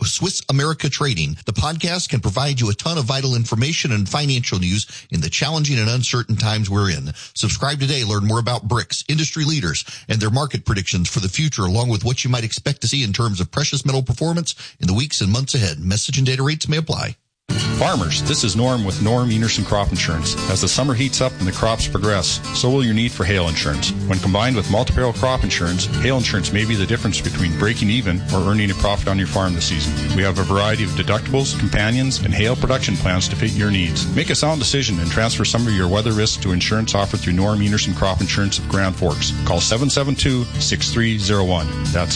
Swiss America Trading. The podcast can provide you a ton of vital information and financial news in the challenging and uncertain times we're in. Subscribe today. Learn more about BRICS, industry leaders, and their market predictions for the future, along with what you might expect to see in terms of precious metal performance in the weeks and months ahead. Message and data rates may apply. Farmers, this is Norm with Norm Enerson Crop Insurance. As the summer heats up and the crops progress, so will your need for hail insurance. When combined with multi-peril crop insurance, hail insurance may be the difference between breaking even or earning a profit on your farm this season. We have a variety of deductibles, companions, and hail production plans to fit your needs. Make a sound decision and transfer some of your weather risks to insurance offered through Norm Enerson Crop Insurance of Grand Forks. Call 772-6301. That's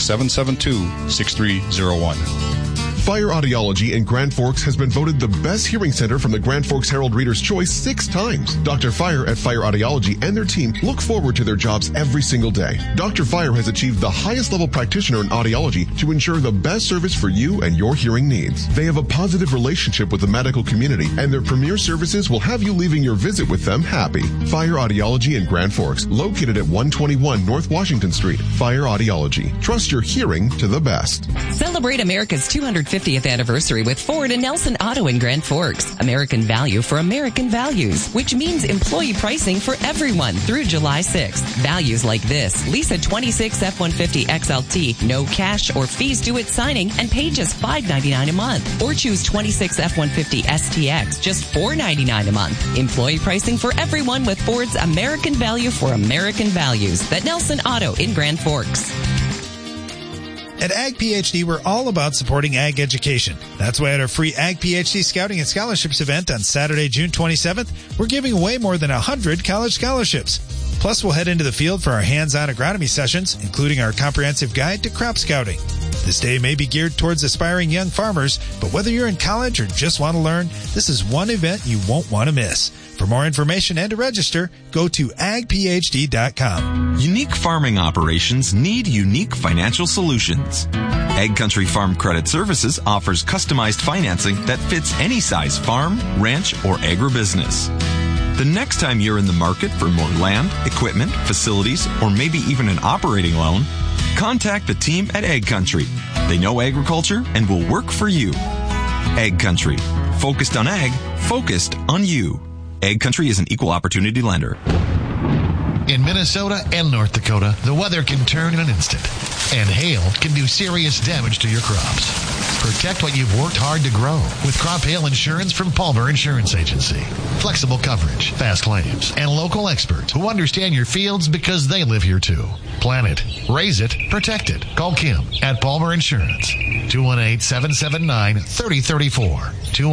772-6301. Fire Audiology in Grand Forks has been voted the best hearing center from the Grand Forks Herald Reader's Choice 6 times. Dr. Fire at Fire Audiology and their team look forward to their jobs every single day. Dr. Fire has achieved the highest level practitioner in audiology to ensure the best service for you and your hearing needs. They have a positive relationship with the medical community, and their premier services will have you leaving your visit with them happy. Fire Audiology in Grand Forks, located at 121 North Washington Street. Fire Audiology. Trust your hearing to the best. Celebrate America's 250th anniversary with Ford and Nelson Auto in Grand Forks. American value for American values, which means employee pricing for everyone through July 6th. Values like this: lease a 26 F-150 XLT, no cash or fees due at signing, and pay just $5.99 a month. Or choose 26 F-150 STX, just $4.99 a month. Employee pricing for everyone with Ford's American value for American values. That Nelson Auto in Grand Forks. At Ag PhD, we're all about supporting ag education. That's why at our free Ag PhD Scouting and Scholarships event on Saturday, June 27th, we're giving away more than 100 college scholarships. Plus, we'll head into the field for our hands-on agronomy sessions, including our comprehensive guide to crop scouting. This day may be geared towards aspiring young farmers, but whether you're in college or just want to learn, this is one event you won't want to miss. For more information and to register, go to agphd.com. Unique farming operations need unique financial solutions. Ag Country Farm Credit Services offers customized financing that fits any size farm, ranch, or agribusiness. The next time you're in the market for more land, equipment, facilities, or maybe even an operating loan, contact the team at Ag Country. They know agriculture and will work for you. Ag Country. Focused on ag, focused on you. Ag Country is an equal opportunity lender. In Minnesota and North Dakota, the weather can turn in an instant, and hail can do serious damage to your crops. Protect what you've worked hard to grow with crop hail insurance from Palmer Insurance Agency. Flexible coverage, fast claims, and local experts who understand your fields because they live here too. Plan it, raise it, protect it. Call Kim at Palmer Insurance. 218-779-3034.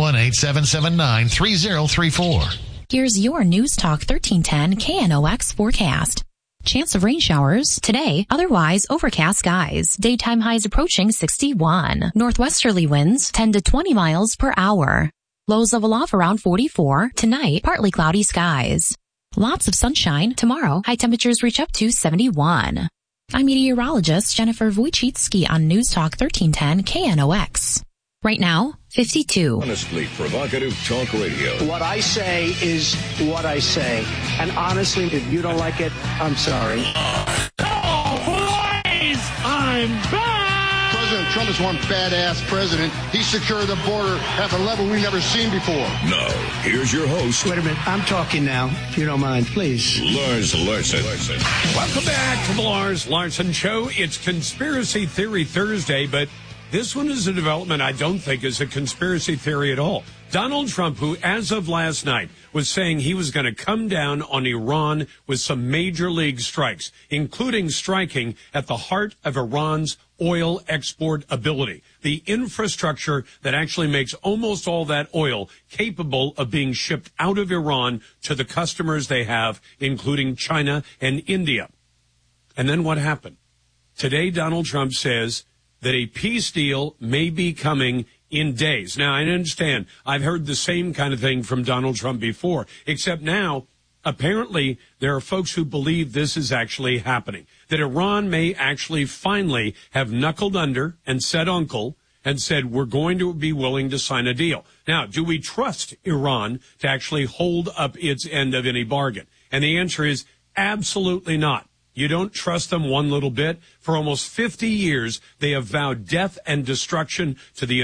218-779-3034. Here's your News Talk 1310 KNOX forecast. Chance of rain showers today, otherwise overcast skies. Daytime highs approaching 61. Northwesterly winds 10 to 20 miles per hour. Lows level off around 44. Tonight, partly cloudy skies. Lots of sunshine. Tomorrow, high temperatures reach up to 71. I'm meteorologist Jennifer Wojcicki on News Talk 1310 KNOX. Right now, 52. Honestly provocative talk radio. What I say is what I say. And honestly, if you don't like it, I'm sorry. Oh, please! I'm back! President Trump is one badass president. He secured the border at a level we've never seen before. Now, here's your host. Wait a minute. I'm talking now, if you don't mind, please. Lars Larson. Welcome back to the Lars Larson Show. It's Conspiracy Theory Thursday, but this one is a development I don't think is a conspiracy theory at all. Donald Trump, who as of last night was saying he was going to come down on Iran with some major league strikes, including striking at the heart of Iran's oil export ability, the infrastructure that actually makes almost all that oil capable of being shipped out of Iran to the customers they have, including China and India. And then what happened? Today, Donald Trump says that a peace deal may be coming in days. Now, I understand. I've heard the same kind of thing from Donald Trump before, except now, apparently, there are folks who believe this is actually happening, that Iran may actually finally have knuckled under and said uncle and said, we're going to be willing to sign a deal. Now, do we trust Iran to actually hold up its end of any bargain? And the answer is absolutely not. You don't trust them one little bit. For almost 50 years, they have vowed death and destruction to the